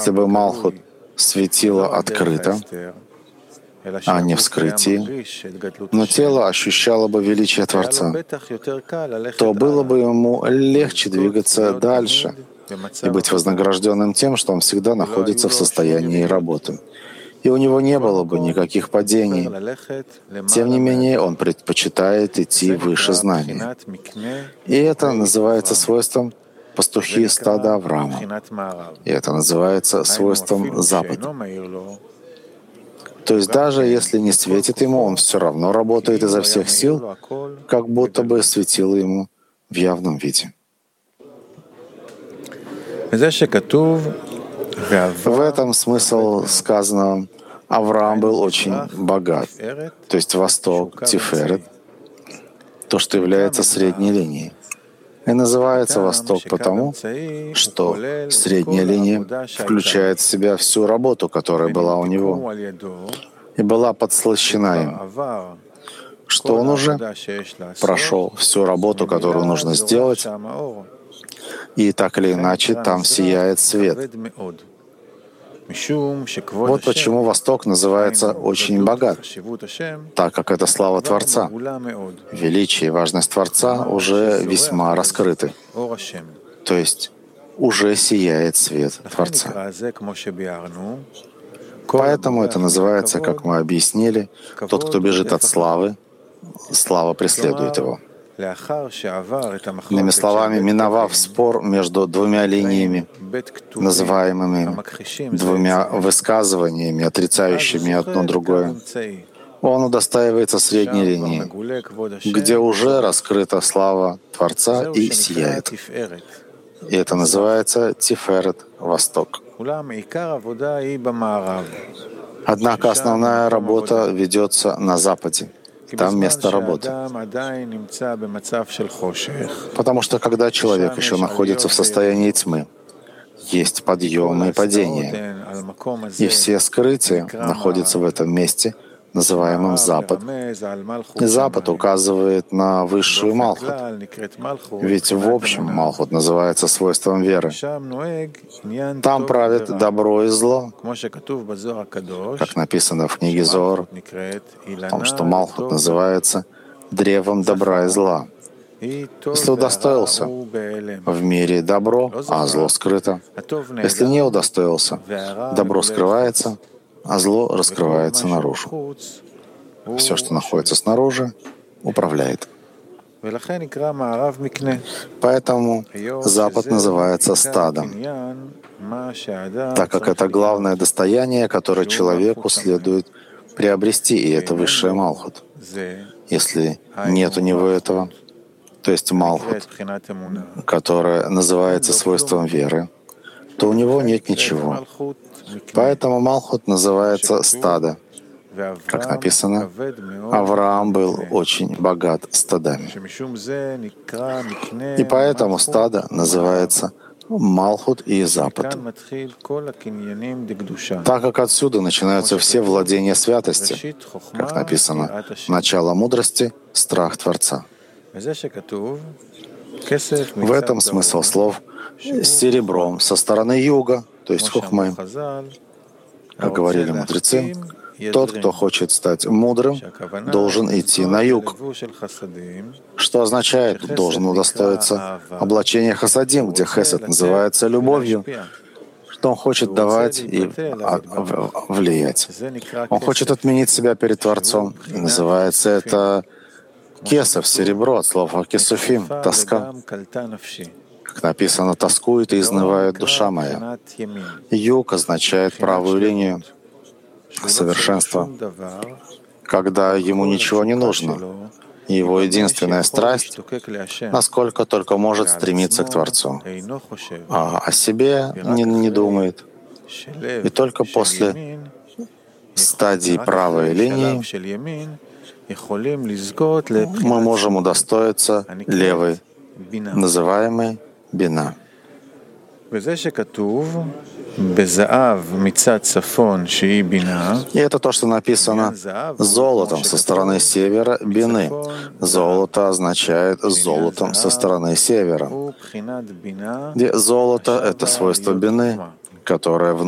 Если бы Малхут светило открыто, а не в скрытии, но тело ощущало бы величие Творца, то было бы ему легче двигаться дальше и быть вознагражденным тем, что он всегда находится в состоянии работы. И у него не было бы никаких падений. Тем не менее, он предпочитает идти выше знания. И это называется свойством пастухи стада Авраама. И это называется свойством Запада. То есть даже если не светит ему, он все равно работает изо всех сил, как будто бы светило ему в явном виде. В этом смысл сказанного: Авраам был очень богат, то есть Восток, Тиферет, то, что является средней линией. И называется Восток потому, что средняя линия включает в себя всю работу, которая была у него, и была подслащена им, что он уже прошел всю работу, которую нужно сделать, и так или иначе там сияет свет. Вот почему Восток называется очень богат, так как это слава Творца. Величие и важность Творца уже весьма раскрыты. То есть уже сияет свет Творца. Поэтому это называется, как мы объяснили, тот, кто бежит от славы, слава преследует его. Иными словами, миновав спор между двумя линиями, называемыми двумя высказываниями, отрицающими одно другое, он удостаивается средней линии, где уже раскрыта слава Творца и сияет. И это называется Тиферет, Восток. Однако основная работа ведется на Западе. Там место работы. Потому что когда человек еще находится в состоянии тьмы, есть подъемы и падения. И все скрытия находятся в этом месте, называемом Запад. И Запад указывает на высшую Малхут. Ведь в общем Малхут называется свойством веры. Там правит добро и зло, как написано в книге Зоар, о том, что Малхут называется древом добра и зла. Если удостоился в мире добро, а зло скрыто. Если не удостоился, добро скрывается, а зло раскрывается наружу. Все, что находится снаружи, управляет. Поэтому Запад называется стадом, так как это главное достояние, которое человеку следует приобрести, и это высшая Малхут. Если нет у него этого, то есть Малхут, которая называется свойством веры, то у него нет ничего. Поэтому Малхут называется стадо. Как написано, Авраам был очень богат стадами. И поэтому стадо называется Малхут и Запад. Так как отсюда начинаются все владения святости, как написано, начало мудрости — страх Творца. В этом смысл слов с серебром со стороны юга, то есть хохмы. Как говорили мудрецы, тот, кто хочет стать мудрым, должен идти на юг. Что означает, должен удостоиться облачения хасадим, где хесед называется любовью, что он хочет давать и влиять. Он хочет отменить себя перед Творцом. И называется это кесов, серебро, от слова кесуфим, тоска. Как написано, тоскует и изнывает душа моя. Юг означает правую линию, совершенство, когда ему ничего не нужно. Его единственная страсть, насколько только может стремиться к Творцу, а о себе не думает. И только после стадии правой линии мы можем удостоиться левой, называемой бина. И это то, что написано золотом со стороны севера бины. Золото означает золотом со стороны севера. Где золото — это свойство бины, которое